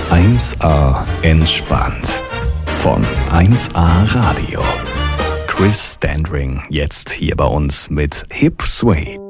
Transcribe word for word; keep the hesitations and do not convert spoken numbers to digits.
eins A entspannt von eins A Radio. Chris Standring jetzt hier bei uns mit Hip Suede.